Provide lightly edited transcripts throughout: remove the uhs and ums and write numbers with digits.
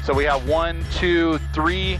So we have 1, 2, 3,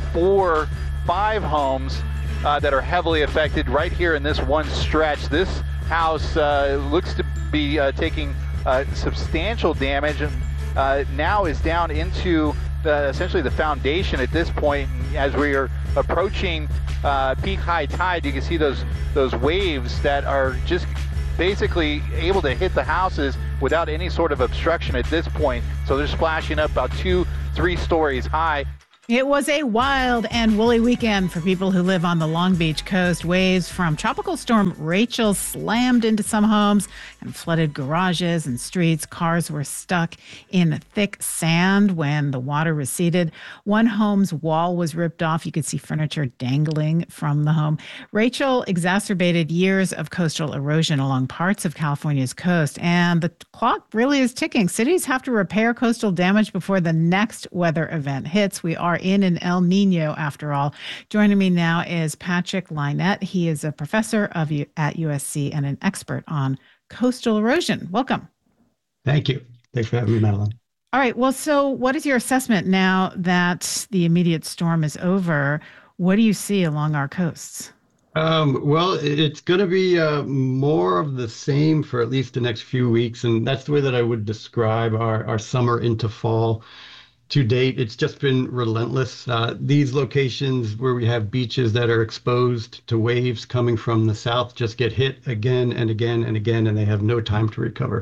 4, 5 homes that are heavily affected right here in this one stretch. This house looks to be taking substantial damage, and now is down into essentially the foundation at this point. As we are approaching peak high tide, you can see those waves that are just basically able to hit the houses without any sort of obstruction at this point. So they're splashing up about 2-3 stories high. It was a wild and woolly weekend for people who live on the Long Beach coast. Waves from Tropical Storm Rachel slammed into some homes and flooded garages and streets. Cars were stuck in thick sand when the water receded. One home's wall was ripped off. You could see furniture dangling from the home. Rachel exacerbated years of coastal erosion along parts of California's coast, and the clock really is ticking. Cities have to repair coastal damage before the next weather event hits. We are in an El Nino, after all. Joining me now is Patrick Lynette. He is a professor at USC and an expert on coastal erosion. Welcome. Thank you. Thanks for having me, Madeline. All right. Well, so what is your assessment now that the immediate storm is over? What do you see along our coasts? Well, it's going to be more of the same for at least the next few weeks. And that's the way that I would describe our summer into fall. To date, it's just been relentless. These locations where we have beaches that are exposed to waves coming from the south just get hit again and again and again, and they have no time to recover.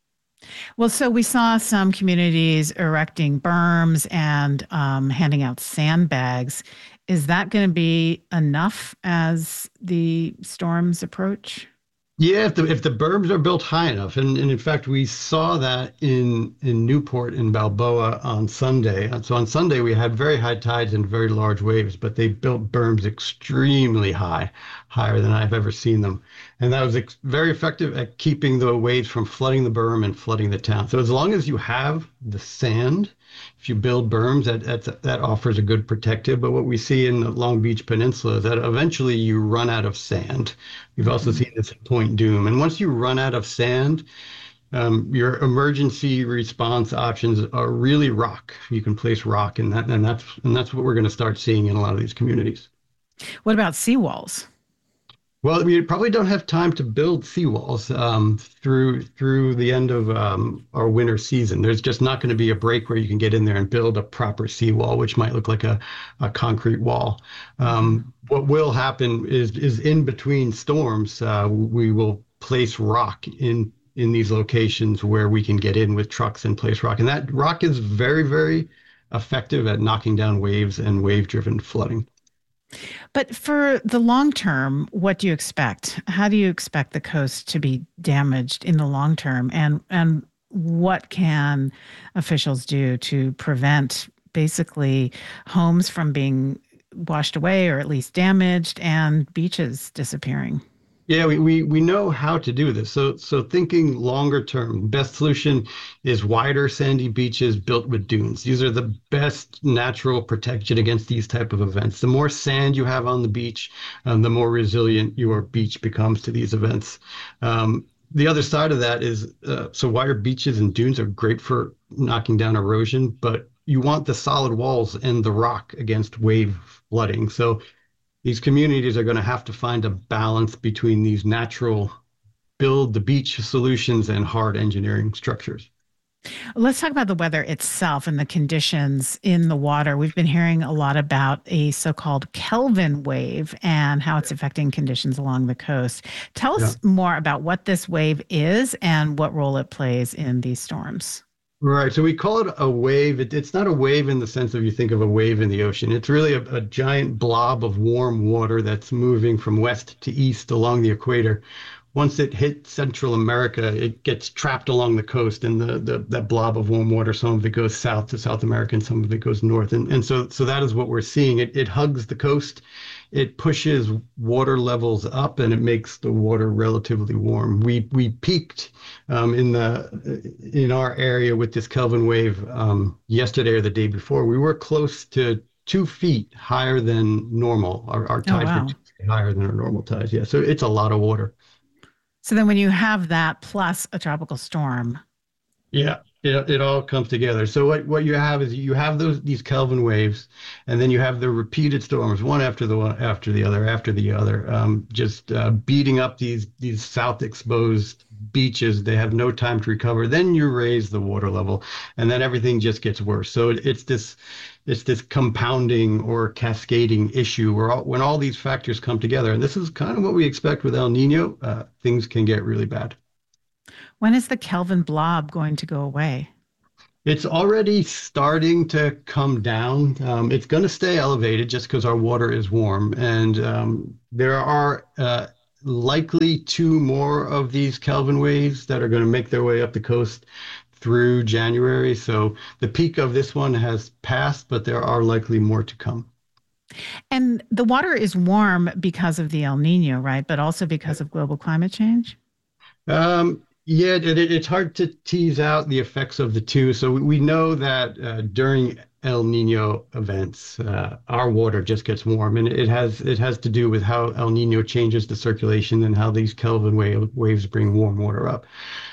Well, so we saw some communities erecting berms and handing out sandbags. Is that going to be enough as the storms approach? Yeah, if the berms are built high enough, and in fact, we saw that in Newport and Balboa on Sunday. So on Sunday, we had very high tides and very large waves, but they built berms extremely high, higher than I've ever seen them. And that was very effective at keeping the waves from flooding the berm and flooding the town. So as long as you have the sand, if you build berms, that offers a good protective. But what we see in the Long Beach Peninsula is that eventually you run out of sand. We've also seen this at Point Dume. And once you run out of sand, your emergency response options are really rock. You can place rock in that, and that's what we're going to start seeing in a lot of these communities. What about seawalls? Well, we probably don't have time to build seawalls through the end of our winter season. There's just not going to be a break where you can get in there and build a proper seawall, which might look like a concrete wall. What will happen is in between storms, we will place rock in these locations where we can get in with trucks and place rock. And that rock is very, very effective at knocking down waves and wave-driven flooding. But for the long term, what do you expect? How do you expect the coast to be damaged in the long term? And what can officials do to prevent basically homes from being washed away or at least damaged and beaches disappearing? Yeah, we know how to do this. So thinking longer term, best solution is wider sandy beaches built with dunes. These are the best natural protection against these type of events. The more sand you have on the beach, the more resilient your beach becomes to these events. The other side of that is, so wider beaches and dunes are great for knocking down erosion, but you want the solid walls and the rock against wave flooding. So these communities are going to have to find a balance between these natural build the beach solutions and hard engineering structures. Let's talk about the weather itself and the conditions in the water. We've been hearing a lot about a so-called Kelvin wave and how it's affecting conditions along the coast. Tell us more about what this wave is and what role it plays in these storms. Right. So we call it a wave. It's not a wave in the sense of you think of a wave in the ocean. It's really a giant blob of warm water that's moving from west to east along the equator. Once it hits Central America, it gets trapped along the coast, and that blob of warm water, some of it goes south to South America, and some of it goes north. And so that is what we're seeing. It hugs the coast. It pushes water levels up, and it makes the water relatively warm. We peaked in our area with this Kelvin wave yesterday or the day before. We were close to 2 feet higher than normal. Our tides were 2 feet higher than our normal tides. Yeah, so it's a lot of water. So then when you have that plus a tropical storm, Yeah, it all comes together. So what you have is you have these Kelvin waves, and then you have the repeated storms, one after the one after the other, just beating up these south exposed beaches. They have no time to recover. Then you raise the water level, and then everything just gets worse. So it's this compounding or cascading issue where when all these factors come together, and this is kind of what we expect with El Nino, things can get really bad. When is the Kelvin blob going to go away? It's already starting to come down. It's going to stay elevated just because our water is warm. And there are likely two more of these Kelvin waves that are going to make their way up the coast through January. So the peak of this one has passed, but there are likely more to come. And the water is warm because of the El Nino, right? But also because of global climate change? Yeah, it's hard to tease out the effects of the two. So we know that during El Nino events, our water just gets warm, and it has to do with how El Nino changes the circulation and how these Kelvin waves bring warm water up.